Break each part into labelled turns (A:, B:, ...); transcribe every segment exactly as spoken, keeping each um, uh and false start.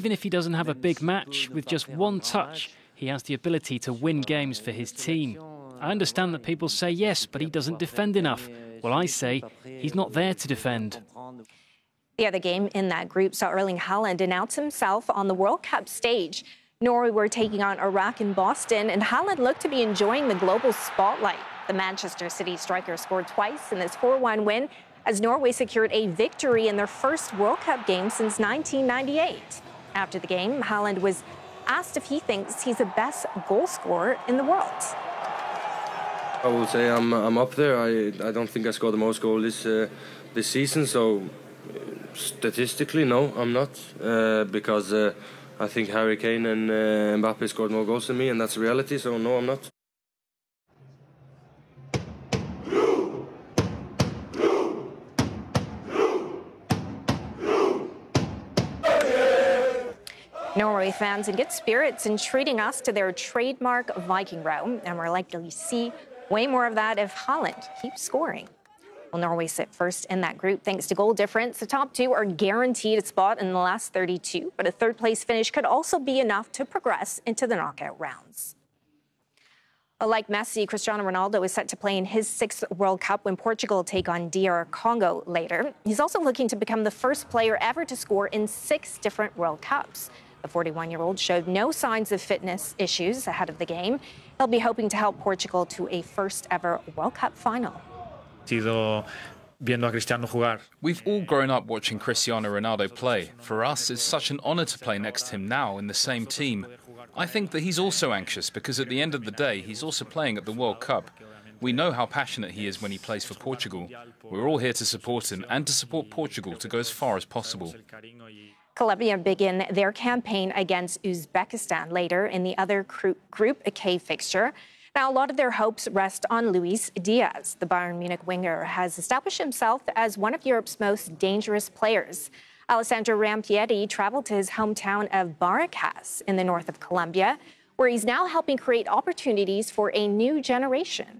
A: Even if he doesn't have a big match, with just one touch, he has the ability to win games for his team. I understand that people say yes, but he doesn't defend enough. Well, I say he's not there to defend.
B: The other game in that group saw Erling Haaland announce himself on the World Cup stage. Norway were taking on Iraq in Boston, and Haaland looked to be enjoying the global spotlight. The Manchester City striker scored twice in this four one win as Norway secured a victory in their first World Cup game since nineteen ninety-eight. After the game, Haaland was asked if he thinks he's the best goal scorer in the world.
C: I would say I'm I'm up there. I I don't think I scored the most goals this uh, this season. So statistically, no, I'm not, uh, because uh, I think Harry Kane and uh, Mbappe scored more goals than me, and that's reality. So no, I'm not.
B: Norway fans in good spirits in treating us to their trademark Viking row, and we're likely to see way more of that if Haaland keeps scoring. Well, Norway sit first in that group thanks to goal difference. The top two are guaranteed a spot in the last thirty-two, but a third-place finish could also be enough to progress into the knockout rounds. Like Messi, Cristiano Ronaldo is set to play in his sixth World Cup when Portugal take on D R Congo later. He's also looking to become the first player ever to score in six different World Cups. The forty-one-year-old showed no signs of fitness issues ahead of the game. He'll be hoping to help Portugal to a first-ever World Cup final.
D: We've all grown up watching Cristiano Ronaldo play. For us, it's such an honour to play next to him now in the same team. I think that he's also anxious because at the end of the day, he's also playing at the World Cup. We know how passionate he is when he plays for Portugal. We're all here to support him and to support Portugal to go as far as possible.
B: Colombia begin their campaign against Uzbekistan later in the other Group K fixture. Now, a lot of their hopes rest on Luis Diaz. The Bayern Munich winger has established himself as one of Europe's most dangerous players. Alessandro Rampieri traveled to his hometown of Barracas in the north of Colombia, where he's now helping create opportunities for a new generation.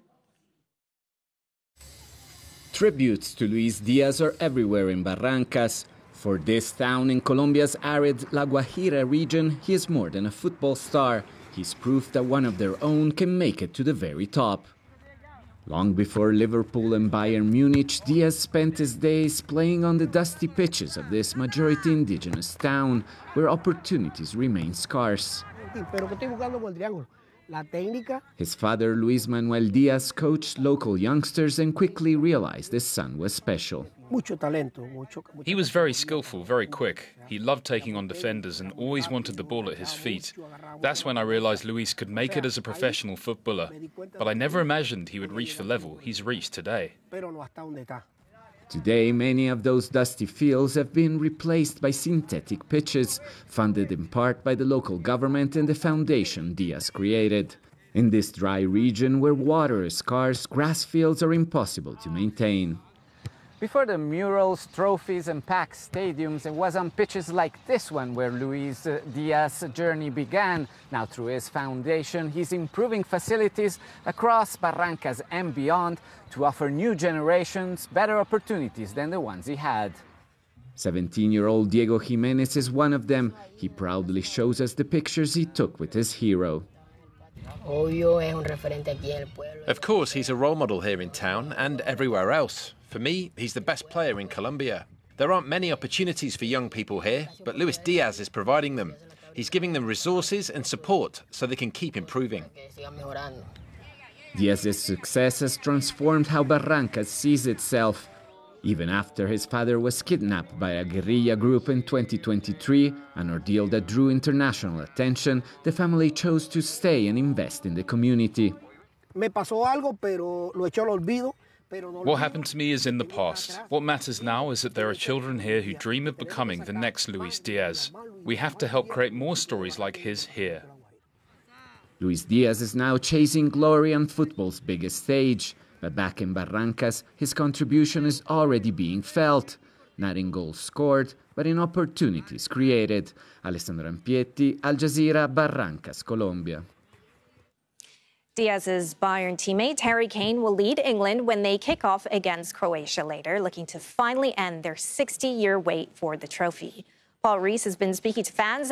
E: Tributes to Luis Diaz are everywhere in Barrancas. For this town in Colombia's arid La Guajira region, he is more than a football star. He's proof that one of their own can make it to the very top. Long before Liverpool and Bayern Munich, Diaz spent his days playing on the dusty pitches of this majority indigenous town, where opportunities remain scarce. His father, Luis Manuel Diaz, coached local youngsters and quickly realized his son was special.
D: He was very skillful, very quick. He loved taking on defenders and always wanted the ball at his feet. That's when I realized Luis could make it as a professional footballer. But I never imagined he would reach the level he's reached today.
E: Today, many of those dusty fields have been replaced by synthetic pitches, funded in part by the local government and the foundation Diaz created. In this dry region where water is scarce, grass fields are impossible to maintain.
F: Before the murals, trophies and packed stadiums, it was on pitches like this one where Luis Diaz's journey began. Now through his foundation, he's improving facilities across Barrancas and beyond to offer new generations better opportunities than the ones he had.
E: seventeen-year-old Diego Jimenez is one of them. He proudly shows us the pictures he took with his hero.
G: Of course, he's a role model here in town and everywhere else. For me, he's the best player in Colombia. There aren't many opportunities for young people here, but Luis Diaz is providing them. He's giving them resources and support so they can keep improving.
E: Diaz's success has transformed how Barrancas sees itself. Even after his father was kidnapped by a guerrilla group in twenty twenty-three, an ordeal that drew international attention, the family chose to stay and invest in the community.
D: What happened to me is in the past. What matters now is that there are children here who dream of becoming the next Luis Diaz. We have to help create more stories like his here.
E: Luis Diaz is now chasing glory on football's biggest stage. But back in Barrancas, his contribution is already being felt. Not in goals scored, but in opportunities created. Alessandro Rampieri, Al Jazeera, Barrancas, Colombia.
B: Diaz's Bayern teammate Harry Kane will lead England when they kick off against Croatia later, looking to finally end their sixty-year wait for the trophy. Paul Rees has been speaking to fans